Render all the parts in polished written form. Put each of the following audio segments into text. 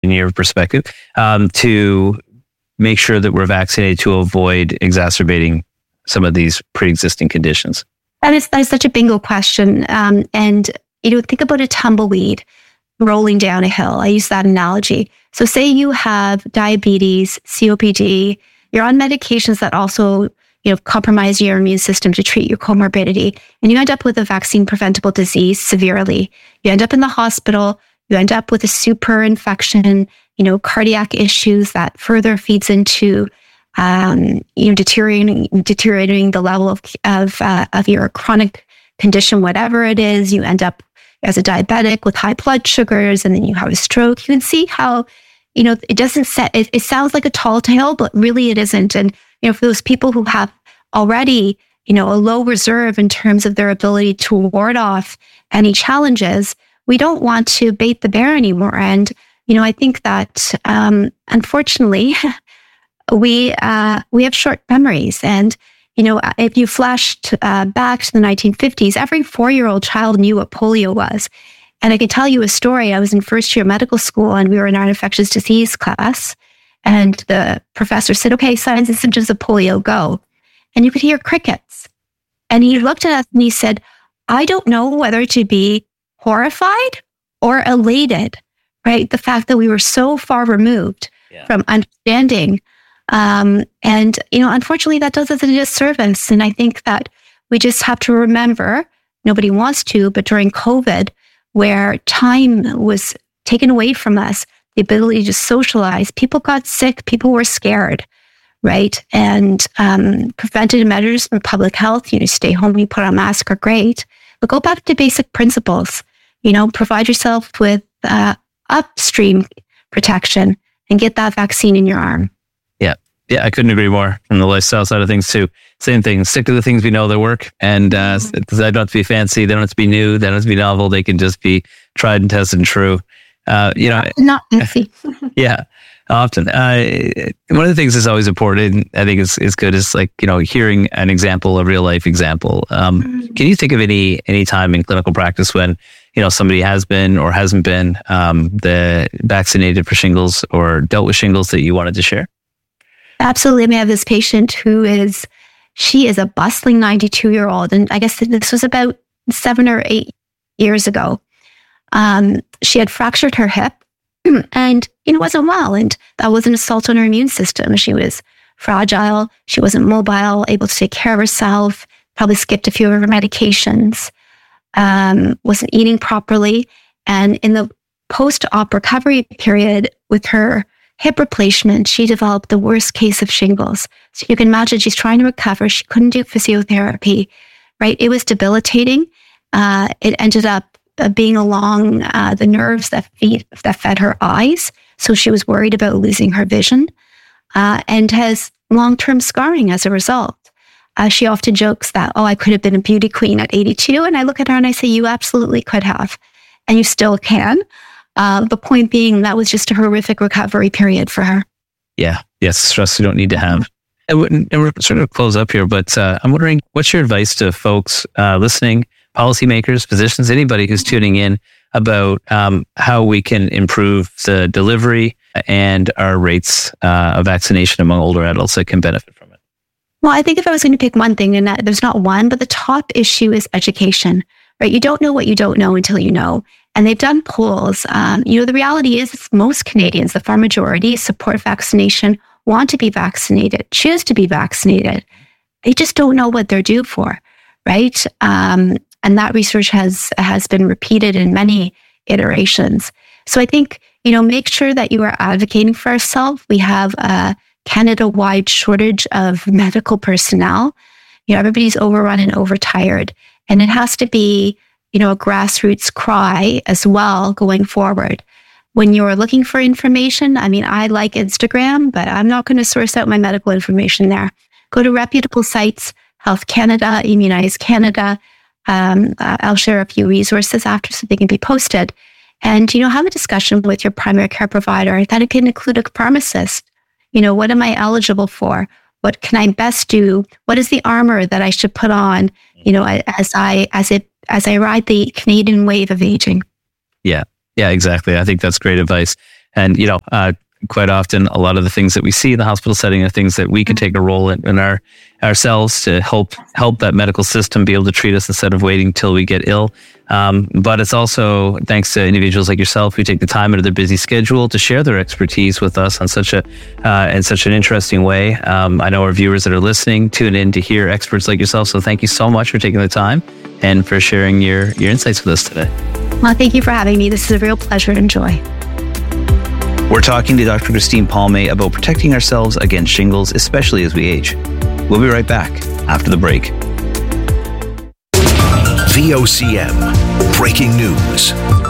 in your perspective, to make sure that we're vaccinated to avoid exacerbating some of these pre-existing conditions? That is such a bingo question. And think about a tumbleweed rolling down a hill. I use that analogy. So say you have diabetes, COPD, you're on medications that also compromise your immune system to treat your comorbidity, and you end up with a vaccine preventable disease severely. You end up in the hospital, you end up with a super infection, cardiac issues that further feeds into deteriorating the level of your chronic condition, whatever it is. You end up as a diabetic with high blood sugars, and then you have a stroke. You can see how, it doesn't it sounds like a tall tale, but really it isn't. And, for those people who have already, a low reserve in terms of their ability to ward off any challenges, we don't want to bait the bear anymore. And, I think that, unfortunately, we have short memories. And, if you flashed back to the 1950s, every 4-year-old child knew what polio was. And I can tell you a story. I was in first year medical school, and we were in our infectious disease class. And the professor said, okay, signs and symptoms of polio, go. And you could hear crickets. And he looked at us and he said, I don't know whether to be horrified or elated, right? The fact that we were so far removed from understanding. And, unfortunately, that does us a disservice. And I think that we just have to remember, nobody wants to, but during COVID, where time was taken away from us, the ability to socialize, people got sick, people were scared, right? And preventative measures from public health, stay home, you put on a mask are great, but go back to basic principles, provide yourself with upstream protection and get that vaccine in your arm. Yeah, I couldn't agree more from the lifestyle side of things too. Same thing, stick to the things we know that work. And they don't have to be fancy, they don't have to be new, they don't have to be novel, they can just be tried and tested and true. Not fancy. Yeah, often. One of the things that's always important, I think is good, is hearing an example, a real life example. Can you think of any time in clinical practice when somebody has been or hasn't been vaccinated for shingles or dealt with shingles that you wanted to share? Absolutely. I have this patient she is a bustling 92-year-old. And I guess this was about 7 or 8 years ago. She had fractured her hip and it wasn't well. And that was an assault on her immune system. She was fragile. She wasn't mobile, able to take care of herself, probably skipped a few of her medications, wasn't eating properly. And in the post-op recovery period with her hip replacement, she developed the worst case of shingles. So you can imagine she's trying to recover. She couldn't do physiotherapy, right? It was debilitating. It ended up being along the nerves that fed her eyes. So she was worried about losing her vision and has long-term scarring as a result. She often jokes that, I could have been a beauty queen at 82. And I look at her and I say, you absolutely could have. And you still can. The point being, that was just a horrific recovery period for her. Yeah. Yes. Stress we don't need to have. And we're sort of close up here, but I'm wondering, what's your advice to folks listening, policymakers, physicians, anybody who's tuning in about how we can improve the delivery and our rates of vaccination among older adults that can benefit from it? Well, I think if I was going to pick one thing, and there's not one, but the top issue is education, right? You don't know what you don't know until you know. And they've done polls. The reality is most Canadians, the far majority, support vaccination, want to be vaccinated, choose to be vaccinated. They just don't know what they're due for, right? And that research has been repeated in many iterations. So I think, make sure that you are advocating for yourself. We have a Canada-wide shortage of medical personnel. Everybody's overrun and overtired. And it has to be, a grassroots cry as well going forward. When you're looking for information, I like Instagram, but I'm not going to source out my medical information there. Go to reputable sites, Health Canada, Immunize Canada. I'll share a few resources after so they can be posted. And, have a discussion with your primary care provider. That it can include a pharmacist. What am I eligible for? What can I best do? What is the armor that I should put on, as I ride the Canadian wave of aging? Yeah, exactly. I think that's great advice. And, quite often, a lot of the things that we see in the hospital setting are things that we can take a role in ourselves to help that medical system be able to treat us instead of waiting till we get ill. But it's also thanks to individuals like yourself who take the time out of their busy schedule to share their expertise with us on such an interesting way. I know our viewers that are listening tune in to hear experts like yourself. So thank you so much for taking the time and for sharing your insights with us today. Well, thank you for having me. This is a real pleasure and joy. We're talking to Dr. Christine Palme about protecting ourselves against shingles, especially as we age. We'll be right back after the break. VOCM Breaking News.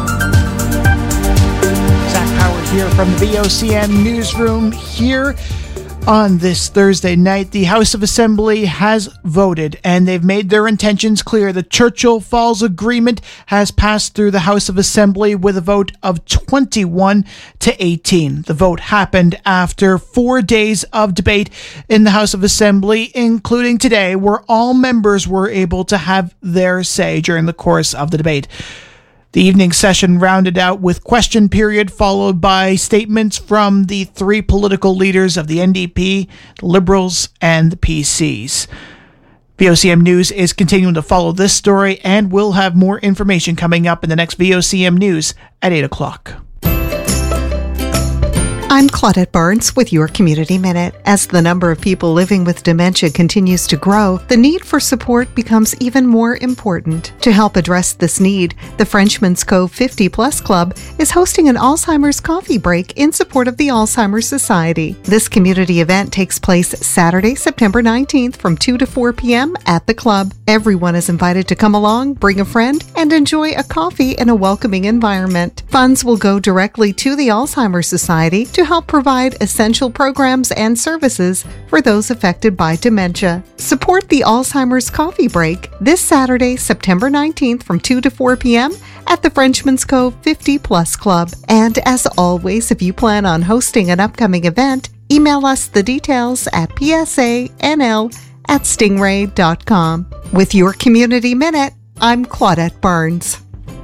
Zach Howard here from the VOCM newsroom here. On this Thursday night, the House of Assembly has voted, and they've made their intentions clear. The Churchill Falls Agreement has passed through the House of Assembly with a vote of 21-18. The vote happened after 4 days of debate in the House of Assembly, including today, where all members were able to have their say during the course of the debate. The evening session rounded out with question period, followed by statements from the three political leaders of the NDP, the Liberals, and the PCs. VOCM News is continuing to follow this story, and we'll have more information coming up in the next VOCM News at 8 o'clock. I'm Claudette Barnes with your Community Minute. As the number of people living with dementia continues to grow, the need for support becomes even more important. To help address this need, the Frenchman's Cove 50 Plus Club is hosting an Alzheimer's coffee break in support of the Alzheimer's Society. This community event takes place Saturday, September 19th from 2 to 4 p.m. at the club. Everyone is invited to come along, bring a friend, and enjoy a coffee in a welcoming environment. Funds will go directly to the Alzheimer's Society to help provide essential programs and services for those affected by dementia. Support the Alzheimer's Coffee Break this Saturday, September 19th from 2 to 4 p.m. at the Frenchman's Cove 50 Plus Club. And as always, if you plan on hosting an upcoming event, email us the details at psanl@stingray.com. With your Community Minute, I'm Claudette Barnes.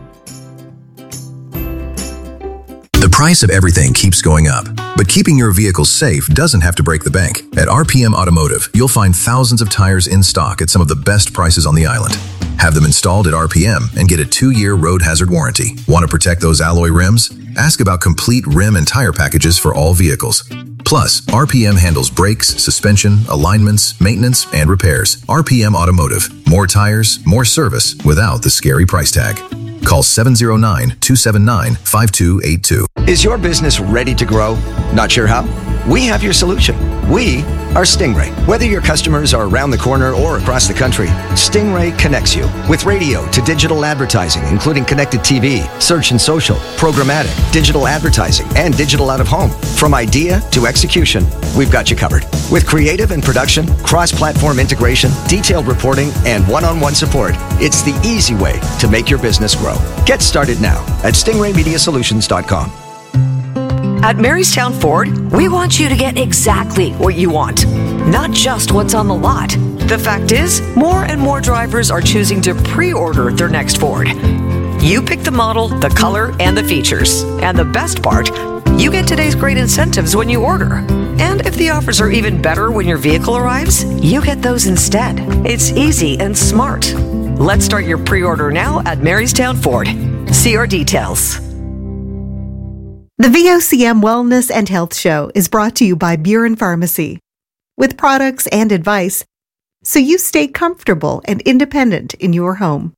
The price of everything keeps going up, but keeping your vehicle safe doesn't have to break the bank. At RPM Automotive, you'll find thousands of tires in stock at some of the best prices on the island. Have them installed at RPM and get a 2-year road hazard warranty. Want to protect those alloy rims? Ask about complete rim and tire packages for all vehicles. Plus, RPM handles brakes, suspension, alignments, maintenance, and repairs. RPM Automotive. More tires, more service without the scary price tag. Call 709-279-5282. Is your business ready to grow? Not sure how? We have your solution. We are Stingray. Whether your customers are around the corner or across the country, Stingray connects you with radio to digital advertising, including connected TV, search and social, programmatic, digital advertising, and digital out of home. From idea to execution, we've got you covered. With creative and production, cross-platform integration, detailed reporting, and one-on-one support, it's the easy way to make your business grow. Get started now at stingraymediasolutions.com. At Marystown Ford, we want you to get exactly what you want, not just what's on the lot. The fact is, more and more drivers are choosing to pre-order their next Ford. You pick the model, the color, and the features. And the best part, you get today's great incentives when you order. And if the offers are even better when your vehicle arrives, you get those instead. It's easy and smart. Let's start your pre-order now at Marystown Ford. See our details. The VOCM Wellness and Health Show is brought to you by Buren Pharmacy, with products and advice so you stay comfortable and independent in your home.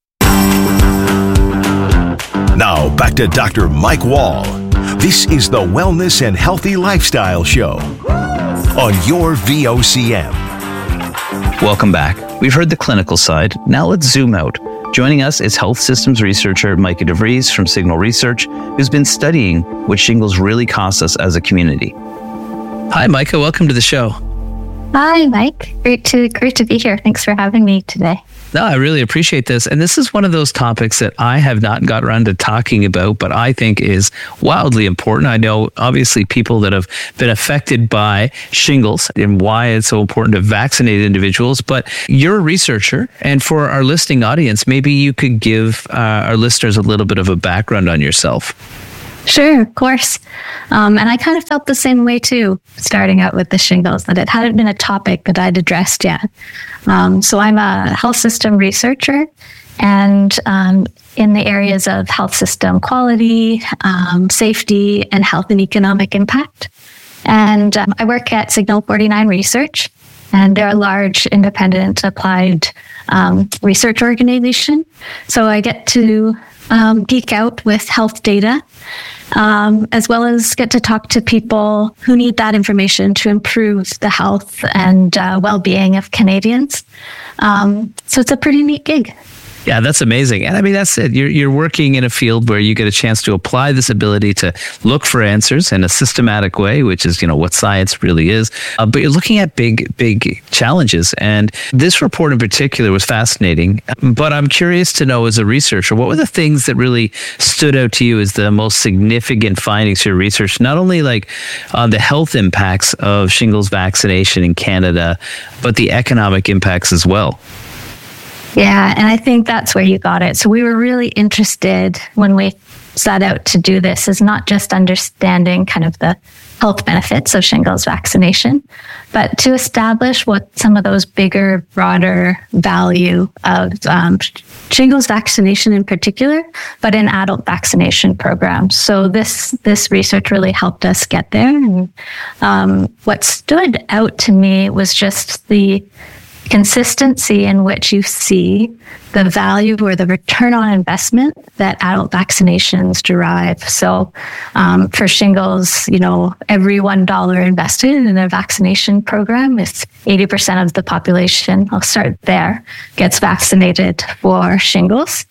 Now back to Dr. Mike Wall. This is the Wellness and Healthy Lifestyle Show on your VOCM. Welcome back. We've heard the clinical side. Now let's zoom out. Joining us is health systems researcher Micah DeVries from Signal Research, who's been studying what shingles really cost us as a community. Hi, Micah. Welcome to the show. Hi, Mike. Great to be here. Thanks for having me today. No, I really appreciate this. And this is one of those topics that I have not got around to talking about, but I think is wildly important. I know, obviously, people that have been affected by shingles and why it's so important to vaccinate individuals. But you're a researcher. And for our listening audience, maybe you could give our listeners a little bit of a background on yourself. Sure, of course. And I kind of felt the same way too, starting out with the shingles, that it hadn't been a topic that I'd addressed yet. So I'm a health system researcher, and in the areas of health system quality, safety, and health and economic impact. And I work at Signal 49 Research, and they're a large independent applied research organization. So I get to geek out with health data, as well as get to talk to people who need that information to improve the health and well-being of Canadians. So it's a pretty neat gig. Yeah, that's amazing. And I mean, that's it. You're working in a field where you get a chance to apply this ability to look for answers in a systematic way, which is, what science really is. But you're looking at big challenges. And this report in particular was fascinating. But I'm curious to know, as a researcher, what were the things that really stood out to you as the most significant findings to your research, not only like on the health impacts of shingles vaccination in Canada, but the economic impacts as well? Yeah, and I think that's where you got it. So we were really interested when we set out to do this, is not just understanding kind of the health benefits of shingles vaccination, but to establish what some of those bigger, broader value of shingles vaccination in particular, but in adult vaccination programs. So this research really helped us get there. And what stood out to me was just the consistency in which you see the value or the return on investment that adult vaccinations derive. So for shingles, every $1 invested in a vaccination program, if 80% of the population, I'll start there, gets vaccinated for shingles,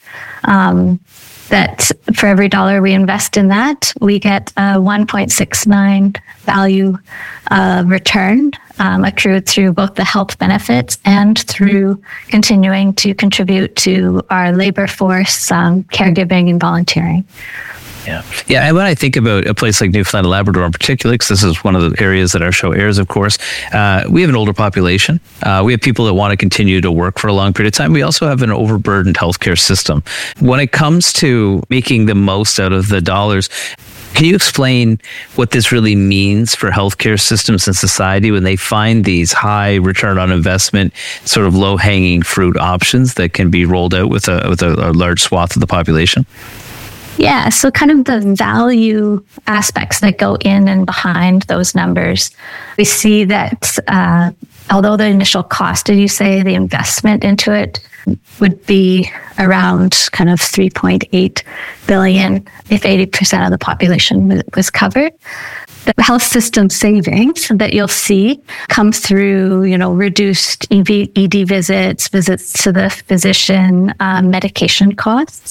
that for every $1 we invest in that, we get a 1.69 value return accrued through both the health benefits and through continuing to contribute to our labor force, caregiving, and volunteering. Yeah. And when I think about a place like Newfoundland and Labrador in particular, because this is one of the areas that our show airs, of course, we have an older population. We have people that want to continue to work for a long period of time. We also have an overburdened healthcare system. When it comes to making the most out of the dollars, can you explain what this really means for healthcare systems and society when they find these high return on investment, sort of low-hanging fruit options that can be rolled out with a large swath of the population? Yeah, so kind of the value aspects that go in and behind those numbers. We see that although the initial cost, did you say the investment into it would be around kind of $3.8 billion if 80% of the population was covered? The health system savings that you'll see come through, reduced ED visits to the physician, medication costs.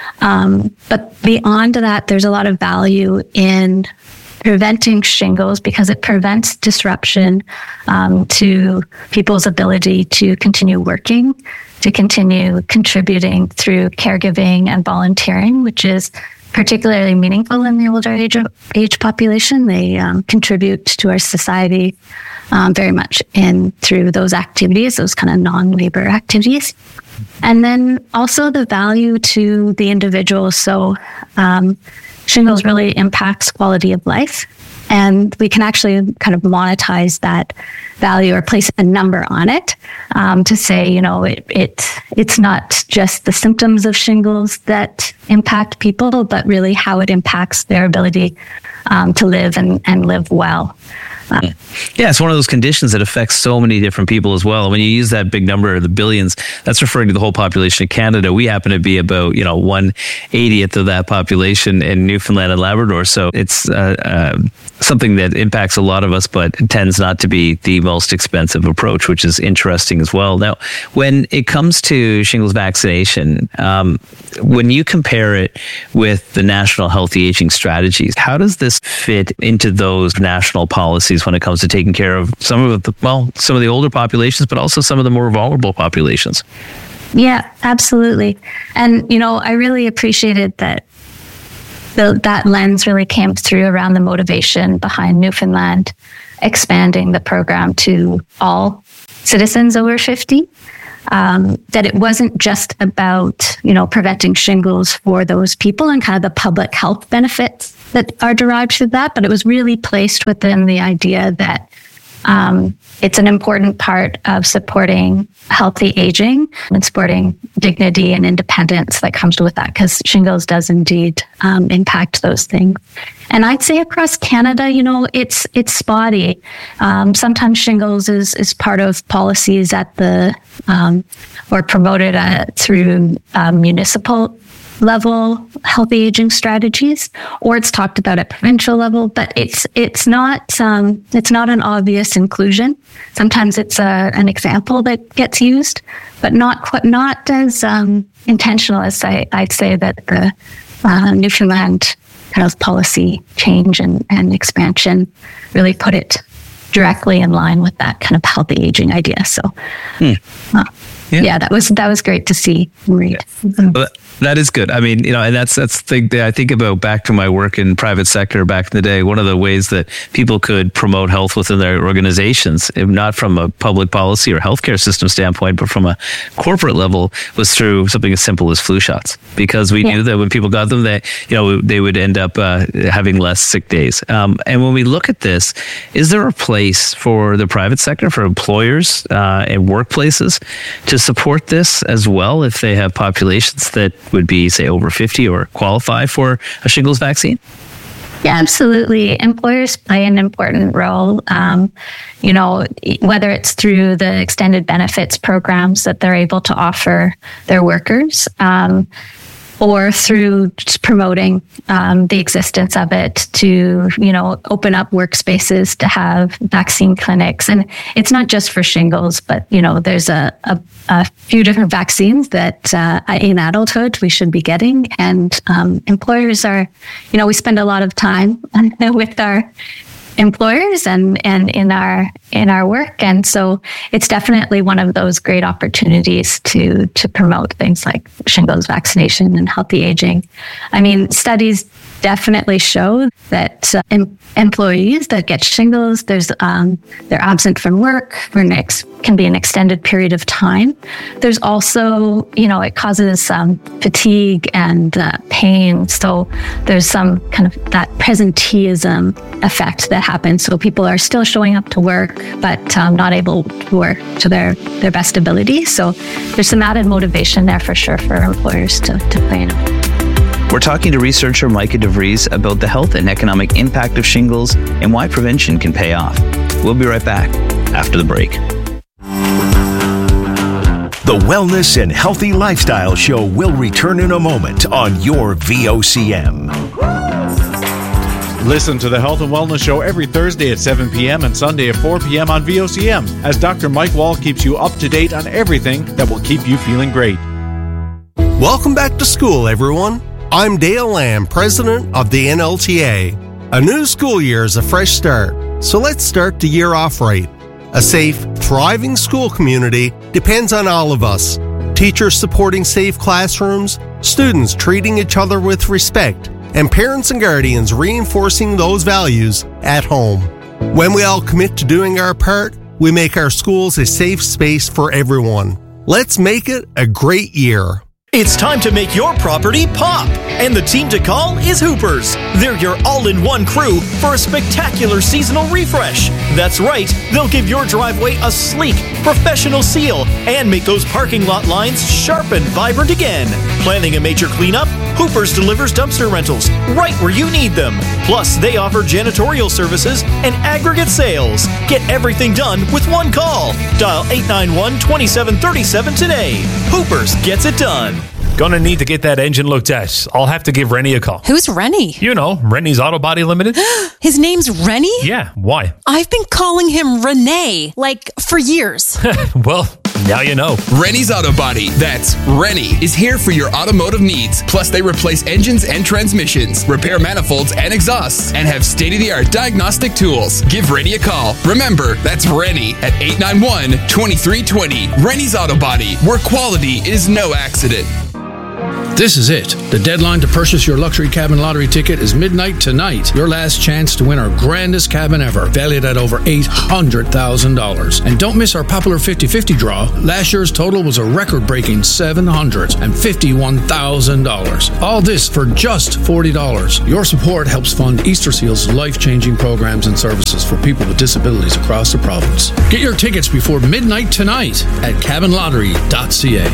But beyond that, there's a lot of value in preventing shingles because it prevents disruption to people's ability to continue working, to continue contributing through caregiving and volunteering, which is particularly meaningful in the older age population. They contribute to our society very much through those activities, those kind of non-labor activities. And then also the value to the individual. So shingles really impacts quality of life. And we can actually kind of monetize that value or place a number on it to say, it's not just the symptoms of shingles that impact people, but really how it impacts their ability to live and live well. Yeah, it's one of those conditions that affects so many different people as well. When you use that big number, the billions, that's referring to the whole population of Canada. We happen to be about 1/80th of that population in Newfoundland and Labrador. So it's something that impacts a lot of us, but tends not to be the most expensive approach, which is interesting as well. Now, when it comes to shingles vaccination, when you compare it with the National Healthy Aging Strategies, how does this fit into those national policies when it comes to taking care of some of the older populations, but also some of the more vulnerable populations? Yeah, absolutely. And, I really appreciated that that lens really came through around the motivation behind Newfoundland expanding the program to all citizens over 50. That it wasn't just about, preventing shingles for those people and kind of the public health benefits that are derived through that, but it was really placed within the idea that it's an important part of supporting healthy aging and supporting dignity and independence that comes with that, because shingles does indeed impact those things. And I'd say across Canada, it's spotty. Sometimes shingles is part of policies at the or promoted through municipal level healthy aging strategies, or it's talked about at provincial level, but it's not an obvious inclusion. Sometimes it's an example that gets used, but not as intentional as I'd say that the Newfoundland kind of policy change and expansion really put it directly in line with that kind of healthy aging idea. So, that was great to see and read. Well, that is good. I mean, and that's the thing that I think about back to my work in private sector back in the day. One of the ways that people could promote health within their organizations, if not from a public policy or healthcare system standpoint, but from a corporate level, was through something as simple as flu shots. Because we knew that when people got them, they would end up having less sick days. And when we look at this, is there a place for the private sector, for employers and workplaces to support this as well if they have populations that would be, say, over 50 or qualify for a shingles vaccine? Yeah, absolutely. Employers play an important role, whether it's through the extended benefits programs that they're able to offer their workers, or through just promoting the existence of it to, open up workspaces to have vaccine clinics. And it's not just for shingles, but, there's a few different vaccines that in adulthood we should be getting. And employers are, we spend a lot of time with our employers and in our work, and so it's definitely one of those great opportunities to promote things like shingles vaccination and healthy aging. I mean, studies definitely show that employees that get shingles, they're absent from work for can be an extended period of time. There's also, it causes fatigue and pain. So there's some kind of that presenteeism effect that happens. So people are still showing up to work, but not able to work to their best ability. So there's some added motivation there for sure for employers to play in it. We're talking to researcher Micah DeVries about the health and economic impact of shingles and why prevention can pay off. We'll be right back after the break. The Wellness and Healthy Lifestyle Show will return in a moment on your VOCM. Listen to the Health and Wellness Show every Thursday at 7 p.m. and Sunday at 4 p.m. on VOCM, as Dr. Mike Wall keeps you up to date on everything that will keep you feeling great. Welcome back to school, everyone. I'm Dale Lamb, president of the NLTA. A new school year is a fresh start, so let's start the year off right. A safe, thriving school community depends on all of us. Teachers supporting safe classrooms, students treating each other with respect, and parents and guardians reinforcing those values at home. When we all commit to doing our part, we make our schools a safe space for everyone. Let's make it a great year. It's time to make your property pop, and the team to call is Hoopers. They're your all-in-one crew for a spectacular seasonal refresh. That's right, they'll give your driveway a sleek, professional seal and make those parking lot lines sharp and vibrant again. Planning a major cleanup? Hoopers delivers dumpster rentals right where you need them. Plus, they offer janitorial services and aggregate sales. Get everything done with one call. Dial 891-2737 today. Hoopers gets it done. Gonna need to get that engine looked at. I'll have to give Rennie a call. Who's Rennie? You know, Rennie's Auto Body Limited. His name's Rennie? Yeah, why? I've been calling him Renee, for years. Well, now you know. Rennie's Auto Body, that's Rennie, is here for your automotive needs. Plus, they replace engines and transmissions, repair manifolds and exhausts, and have state-of-the-art diagnostic tools. Give Rennie a call. Remember, that's Rennie at 891-2320. Rennie's Auto Body, where quality is no accident. This is it. The deadline to purchase your luxury cabin lottery ticket is midnight tonight. Your last chance to win our grandest cabin ever, valued at over $800,000. And don't miss our popular 50-50 draw. Last year's total was a record-breaking $751,000. All this for just $40. Your support helps fund Easter Seal's life-changing programs and services for people with disabilities across the province. Get your tickets before midnight tonight at cabinlottery.ca.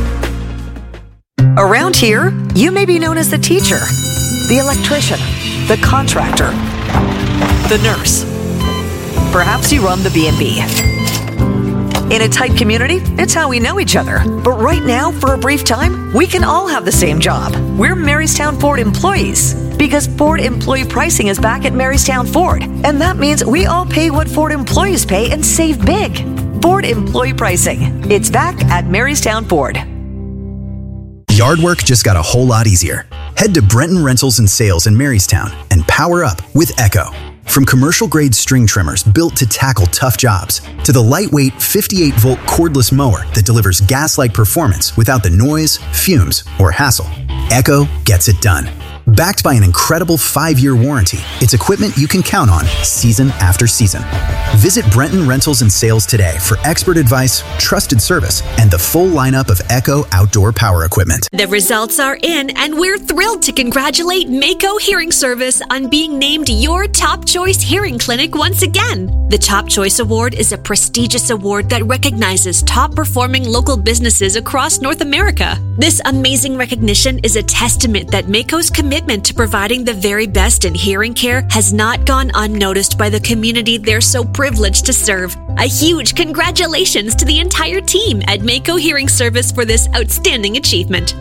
Around here, you may be known as the teacher, the electrician, the contractor, the nurse. Perhaps you run the B&B. In a tight community, it's how we know each other. But right now, for a brief time, we can all have the same job. We're Marystown Ford employees. Because Ford employee pricing is back at Marystown Ford. And that means we all pay what Ford employees pay and save big. Ford employee pricing. It's back at Marystown Ford. Yard work just got a whole lot easier. Head to Brenton Rentals and Sales in Marystown and power up with Echo. From commercial-grade string trimmers built to tackle tough jobs, to the lightweight 58-volt cordless mower that delivers gas-like performance without the noise, fumes, or hassle, Echo gets it done. Backed by an incredible 5-year warranty, it's equipment you can count on season after season. Visit Brenton Rentals and Sales today for expert advice, trusted service, and the full lineup of Echo outdoor power equipment. The results are in, and we're thrilled to congratulate Mako Hearing Service on being named your Top Choice Hearing Clinic once again. The Top Choice Award is a prestigious award that recognizes top-performing local businesses across North America. This amazing recognition is a testament that Mako's commitment to providing the very best in hearing care has not gone unnoticed by the community they're so privileged to serve. A huge congratulations to the entire team at Mako Hearing Service for this outstanding achievement.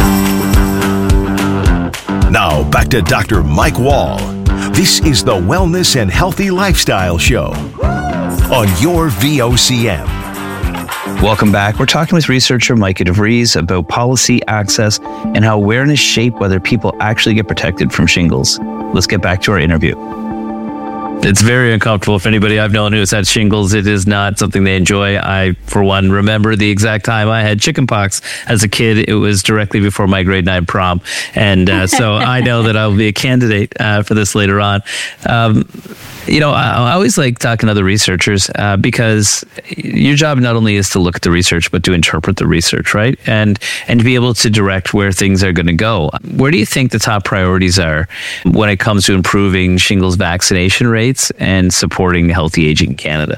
Now back to Dr. Mike Wall. This is the Wellness and Healthy Lifestyle Show on your VOCM. Welcome back. We're talking with researcher Micah DeVries about policy access and how awareness shape whether people actually get protected from shingles. Let's get back to our interview. It's very uncomfortable. If anybody I've known who has had shingles, it is not something they enjoy. I, for one, remember the exact time I had chickenpox as a kid. It was directly before my grade 9 prom. And so I know that I'll be a candidate for this later on. I always like talking to other researchers because your job not only is to look at the research, but to interpret the research, right? And to be able to direct where things are going to go. Where do you think the top priorities are when it comes to improving shingles vaccination rates and supporting healthy aging in Canada?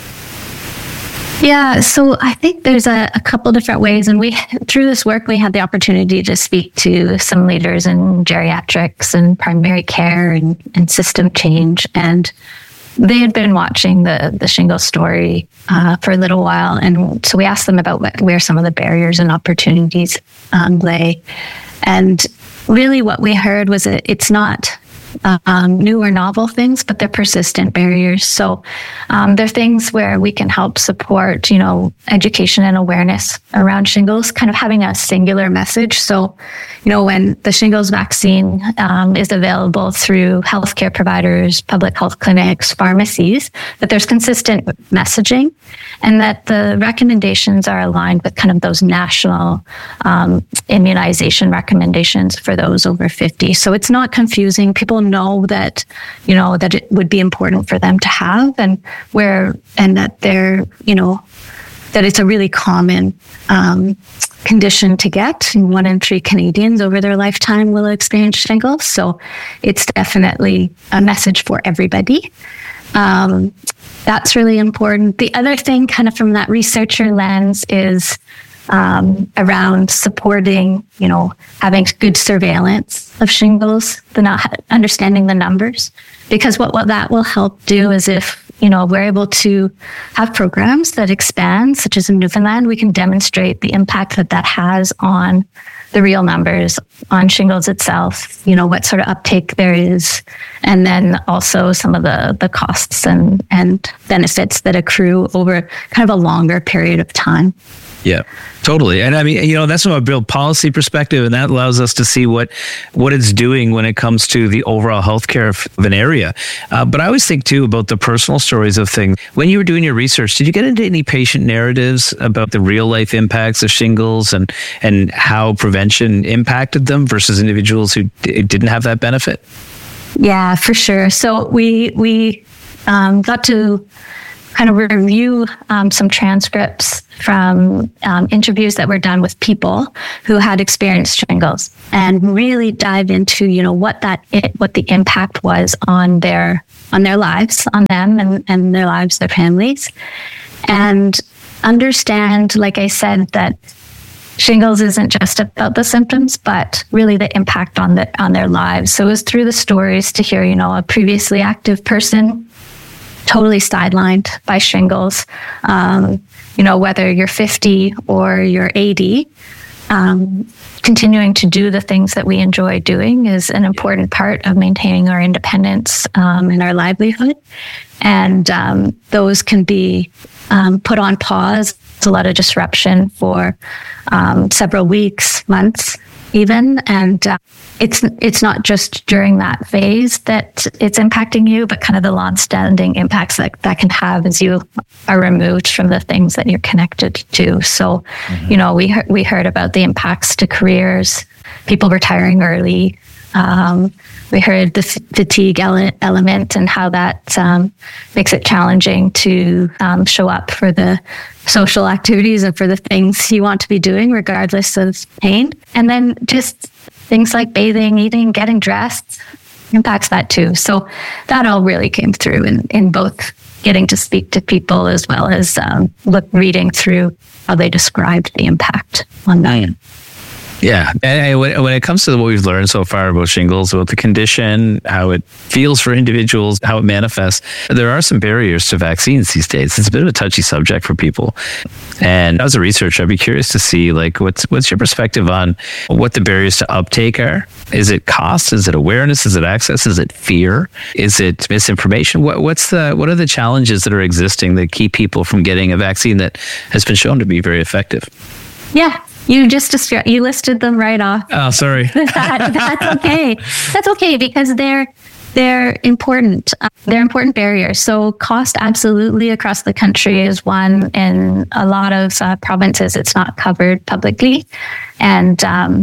Yeah, so I think there's a couple different ways. And through this work, we had the opportunity to speak to some leaders in geriatrics and primary care and system change. And they had been watching the shingles story for a little while. And so we asked them about where some of the barriers and opportunities lay. And really what we heard was that it's not new or novel things, but they're persistent barriers. So they're things where we can help support, education and awareness around shingles, kind of having a singular message. So, when the shingles vaccine is available through healthcare providers, public health clinics, pharmacies, that there's consistent messaging and that the recommendations are aligned with kind of those national immunization recommendations for those over 50. So it's not confusing. People know that, that it would be important for them to have and that they're, that it's a really common condition to get. 1 in 3 Canadians over their lifetime will experience shingles. So it's definitely a message for everybody. That's really important. The other thing kind of from that researcher lens is around supporting, having good surveillance of shingles, understanding the numbers. Because what that will help do is if, we're able to have programs that expand, such as in Newfoundland, we can demonstrate the impact that has on the real numbers, on shingles itself, what sort of uptake there is, and then also some of the costs and benefits that accrue over kind of a longer period of time. Yeah, totally. And I mean, that's from a real policy perspective, and that allows us to see what it's doing when it comes to the overall healthcare of an area. But I always think too about the personal stories of things. When you were doing your research, did you get into any patient narratives about the real life impacts of shingles and how prevention impacted them versus individuals who didn't have that benefit? Yeah, for sure. So we got to kind of review some transcripts from interviews that were done with people who had experienced shingles, and really dive into what the impact was on their lives, on them and their lives, their families, and understand, like I said, that shingles isn't just about the symptoms, but really the impact on their lives. So it was through the stories to hear, a previously active person totally sidelined by shingles, whether you're 50 or you're 80, continuing to do the things that we enjoy doing is an important part of maintaining our independence and our livelihood. And those can be put on pause. It's a lot of disruption for several weeks, months, even. And it's not just during that phase that it's impacting you, but kind of the long-standing impacts that can have as you are removed from the things that you're connected to. So, we heard about the impacts to careers, people retiring early. We heard the fatigue element and how that makes it challenging to show up for the social activities and for the things you want to be doing, regardless of pain. And then just things like bathing, eating, getting dressed impacts that too. So that all really came through in both getting to speak to people as well as reading through how they described the impact on that. Yeah. And when it comes to what we've learned so far about shingles, about the condition, how it feels for individuals, how it manifests, there are some barriers to vaccines these days. It's a bit of a touchy subject for people. And as a researcher, I'd be curious to see, what's your perspective on what the barriers to uptake are? Is it cost? Is it awareness? Is it access? Is it fear? Is it misinformation? What are the challenges that are existing that keep people from getting a vaccine that has been shown to be very effective? Yeah. You listed them right off. Oh, sorry. That's okay. That's okay because they're important. They're important barriers. So cost absolutely across the country is one. In a lot of provinces, it's not covered publicly. And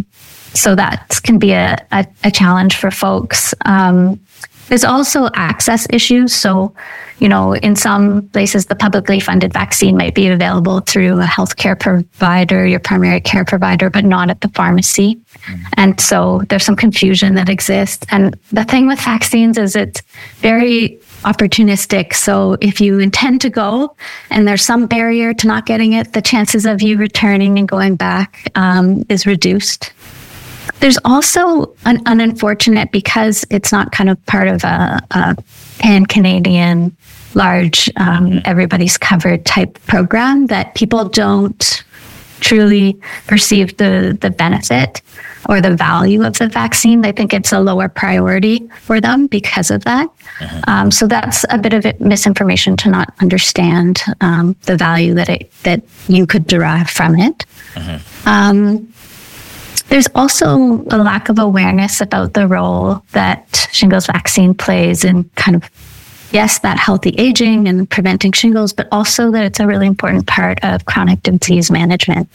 so that can be a challenge for folks. There's also access issues. So, in some places, the publicly funded vaccine might be available through a healthcare provider, your primary care provider, but not at the pharmacy. And so there's some confusion that exists. And the thing with vaccines is it's very opportunistic. So if you intend to go and there's some barrier to not getting it, the chances of you returning and going back is reduced. There's also an unfortunate, because it's not kind of part of a pan-Canadian, large, everybody's covered type program, that people don't truly perceive the benefit or the value of the vaccine. They think it's a lower priority for them because of that. So that's a bit of misinformation to not understand the value that you could derive from it. There's also a lack of awareness about the role that shingles vaccine plays in kind of, yes, that healthy aging and preventing shingles, but also that it's a really important part of chronic disease management.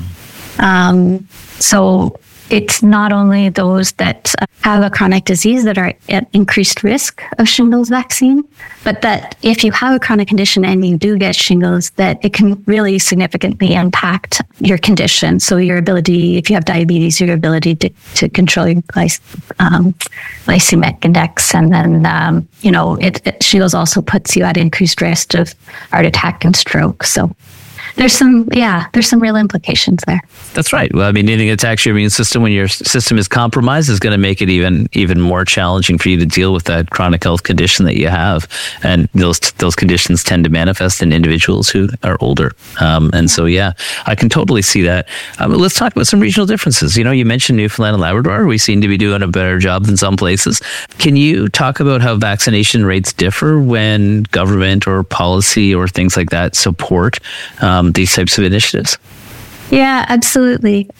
So it's not only those that have a chronic disease that are at increased risk of shingles vaccine, but that if you have a chronic condition and you do get shingles, that it can really significantly impact your condition. So your ability, if you have diabetes, your ability to control your glycemic index. And then, shingles also puts you at increased risk of heart attack and stroke. So there's some real implications there. That's right. Well, I mean, anything that attacks your immune system when your system is compromised is going to make it even more challenging for you to deal with that chronic health condition that you have. And those conditions tend to manifest in individuals who are older. And so, yeah, I can totally see that. Let's talk about some regional differences. You mentioned Newfoundland and Labrador. We seem to be doing a better job than some places. Can you talk about how vaccination rates differ when government or policy or things like that support these types of initiatives? Yeah, absolutely.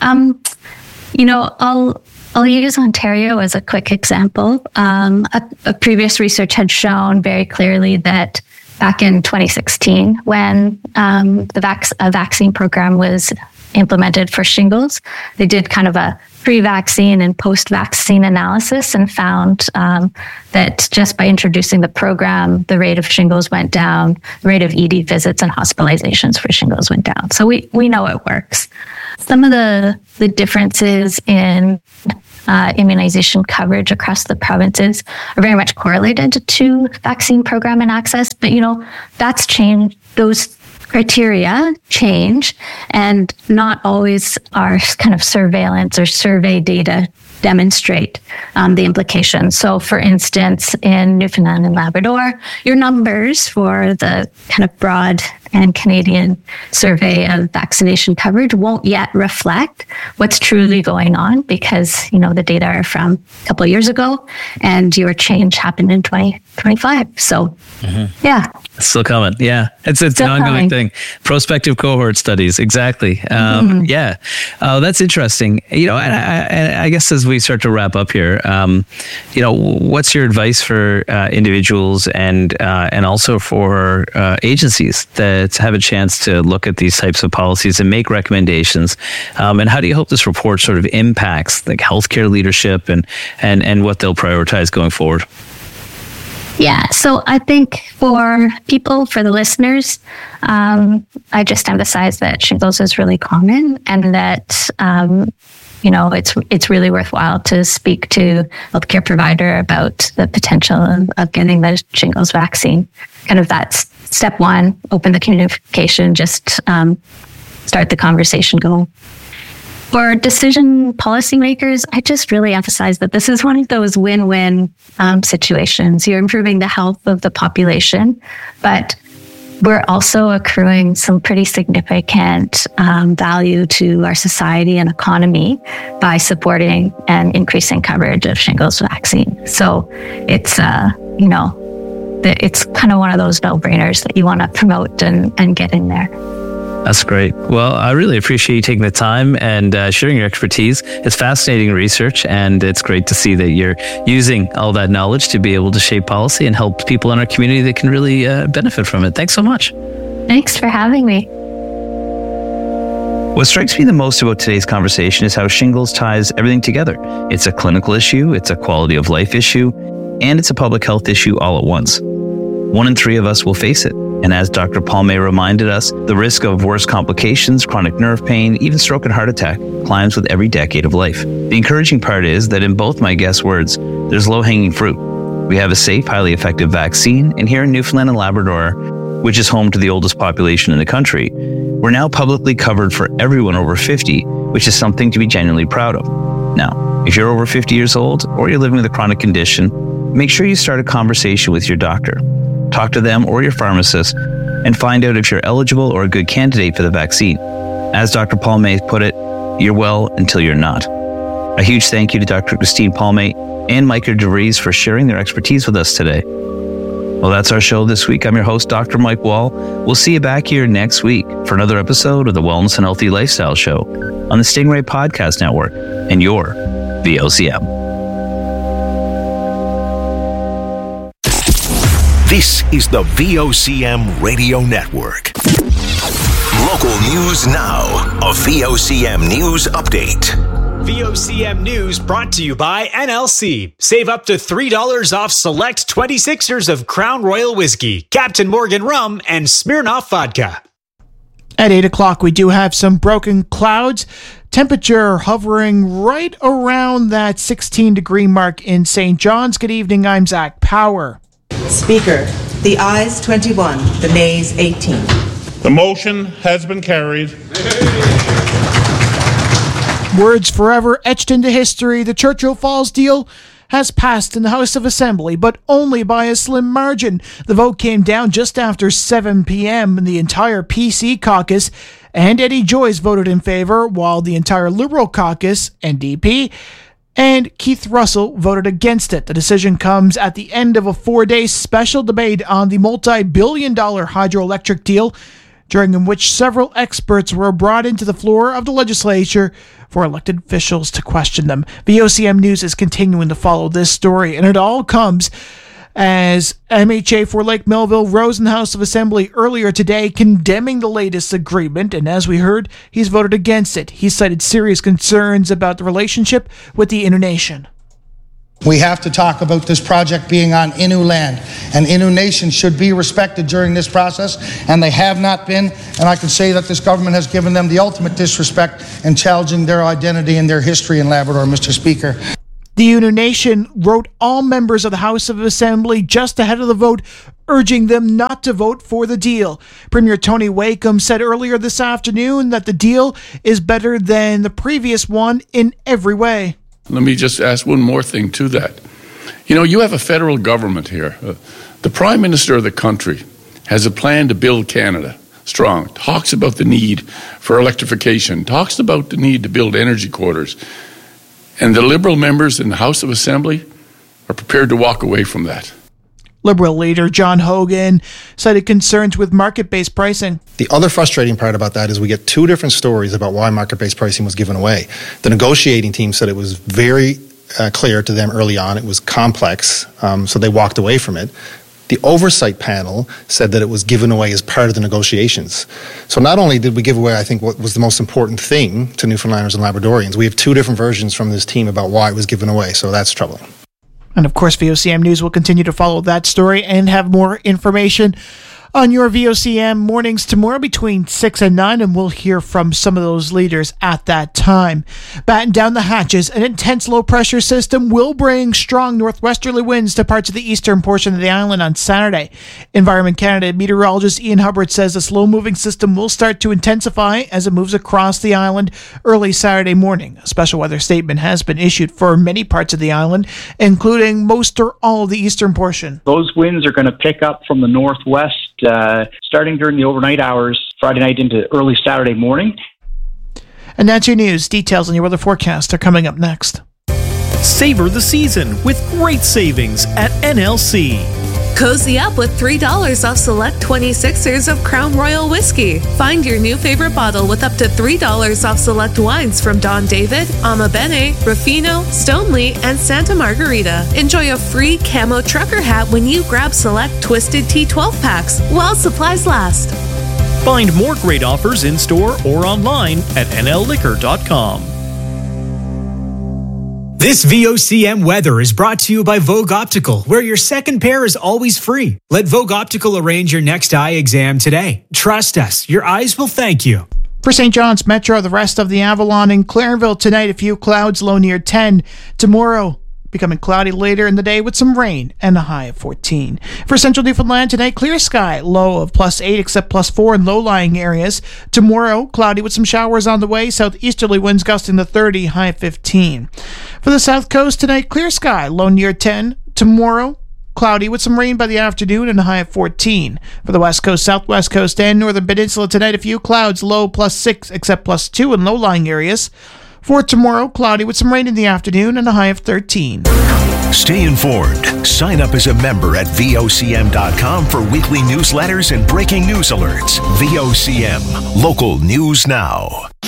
I'll use Ontario as a quick example. A previous research had shown very clearly that back in 2016, when a vaccine program was implemented for shingles, they did kind of a pre-vaccine and post-vaccine analysis and found that just by introducing the program, the rate of shingles went down, the rate of ED visits and hospitalizations for shingles went down. So we know it works. Some of the differences in immunization coverage across the provinces are very much correlated to vaccine program and access, but that's changed. Those criteria change, and not always our kind of surveillance or survey data demonstrate the implications. So, for instance, in Newfoundland and Labrador, your numbers for the kind of broad and Canadian survey of vaccination coverage won't yet reflect what's truly going on, because, the data are from a couple of years ago and your change happened in 2025. So, yeah. It's still coming. Yeah. It's an ongoing thing. Prospective cohort studies. Exactly. Yeah. That's interesting. And I guess as we start to wrap up here, what's your advice for individuals and also for agencies that have a chance to look at these types of policies and make recommendations? And how do you hope this report sort of impacts like healthcare leadership and what they'll prioritize going forward? Yeah, so I think for the listeners, I just emphasize that shingles is really common, and that it's really worthwhile to speak to a healthcare provider about the potential of getting the shingles vaccine. Kind of that's step one: open the communication, just start the conversation going. For decision policymakers, I just really emphasize that this is one of those win-win situations. You're improving the health of the population, but we're also accruing some pretty significant value to our society and economy by supporting and increasing coverage of shingles vaccine. So it's, it's kind of one of those no-brainers that you want to promote and get in there. That's great. Well, I really appreciate you taking the time and sharing your expertise. It's fascinating research, and it's great to see that you're using all that knowledge to be able to shape policy and help people in our community that can really benefit from it. Thanks so much. Thanks for having me. What strikes me the most about today's conversation is how shingles ties everything together. It's a clinical issue, it's a quality of life issue, and it's a public health issue all at once. 1 in 3 of us will face it. And as Dr. Palme reminded us, the risk of worse complications, chronic nerve pain, even stroke and heart attack climbs with every decade of life. The encouraging part is that in both my guests' words, there's low-hanging fruit. We have a safe, highly effective vaccine, and here in Newfoundland and Labrador, which is home to the oldest population in the country, we're now publicly covered for everyone over 50, which is something to be genuinely proud of. Now, if you're over 50 years old or you're living with a chronic condition, make sure you start a conversation with your doctor. Talk to them or your pharmacist and find out if you're eligible or a good candidate for the vaccine. As Dr. Palme put it, you're well until you're not. A huge thank you to Dr. Christine Palme and Micah DeVries for sharing their expertise with us today. Well, that's our show this week. I'm your host, Dr. Mike Wall. We'll see you back here next week for another episode of the Wellness and Healthy Lifestyle Show on the Stingray Podcast Network and your VOCM. This is the VOCM Radio Network. Local news now. A VOCM News Update. VOCM News brought to you by NLC. Save up to $3 off select 26ers of Crown Royal Whiskey, Captain Morgan Rum, and Smirnoff Vodka. At 8 o'clock, we do have some broken clouds. Temperature hovering right around that 16-degree mark in St. John's. Good evening, I'm Zach Power. Speaker, the ayes 21, the nays 18. The motion has been carried. Words forever etched into history. The Churchill Falls deal has passed in the House of Assembly, but only by a slim margin. The vote came down just after 7 p.m. and the entire PC caucus and Eddie Joyce voted in favor, while the entire Liberal caucus, NDP, and Keith Russell voted against it. The decision comes at the end of a 4-day special debate on the multi-billion-dollar hydroelectric deal. during which several experts were brought into the floor of the legislature for elected officials to question them. VOCM News is continuing to follow this story, and it all comes as MHA for Lake Melville rose in the House of Assembly earlier today condemning the latest agreement, and as we heard, he's voted against it. He cited serious concerns about the relationship with the Innu Nation. We have to talk about this project being on Innu land, and Innu Nation should be respected during this process, and they have not been, and I can say that this government has given them the ultimate disrespect in challenging their identity and their history in Labrador, Mr. Speaker. The Innu Nation wrote all members of the House of Assembly just ahead of the vote, urging them not to vote for the deal. Premier Tony Wakeham said earlier this afternoon that the deal is better than the previous one in every way. Let me just ask one more thing to that. You know, you have a federal government here. The Prime Minister of the country has a plan to build Canada strong, talks about the need for electrification, talks about the need to build energy corridors. And the Liberal members in the House of Assembly are prepared to walk away from that. Liberal leader John Hogan cited concerns with market-based pricing. The other frustrating part about that is we get two different stories about why market-based pricing was given away. The negotiating team said it was very clear to them early on. It was complex, so they walked away from it. The oversight panel said that it was given away as part of the negotiations. So not only did we give away, I think, what was the most important thing to Newfoundlanders and Labradorians, we have two different versions from this team about why it was given away, so that's troubling. And of course, VOCM News will continue to follow that story and have more information on your VOCM mornings tomorrow between 6 and 9, and we'll hear from some of those leaders at that time. Batten down the hatches, an intense low-pressure system will bring strong northwesterly winds to parts of the eastern portion of the island on Saturday. Environment Canada meteorologist Ian Hubbard says the slow-moving system will start to intensify as it moves across the island early Saturday morning. A special weather statement has been issued for many parts of the island, including most or all of the eastern portion. Those winds are going to pick up from the northwest starting during the overnight hours, Friday night into early Saturday morning. And that's your news. Details on your weather forecast are coming up next. Savor the season with great savings at NLC. Cozy up with $3 off select 26ers of Crown Royal Whiskey. Find your new favorite bottle with up to $3 off select wines from Don David, Ama Bene, Ruffino, Stoneleigh, and Santa Margarita. Enjoy a free camo trucker hat when you grab select Twisted Tea 12 packs while supplies last. Find more great offers in store or online at nlliquor.com. This VOCM weather is brought to you by Vogue Optical, where your second pair is always free. Let Vogue Optical arrange your next eye exam today. Trust us, your eyes will thank you. For St. John's Metro, the rest of the Avalon and Clarenville tonight, a few clouds, low near 10. Tomorrow, becoming cloudy later in the day with some rain and a high of 14. For Central Newfoundland tonight, clear sky, low of +8 except +4 in low-lying areas. Tomorrow, cloudy with some showers on the way, southeasterly winds gusting to 30, high of 15. For the South Coast tonight, clear sky, low near 10. Tomorrow, cloudy with some rain by the afternoon and a high of 14. For the West Coast, Southwest Coast, and Northern Peninsula tonight, a few clouds, low +6 except +2 in low-lying areas. For tomorrow, cloudy with some rain in the afternoon and a high of 13. Stay informed. Sign up as a member at VOCM.com for weekly newsletters and breaking news alerts. VOCM, local news now.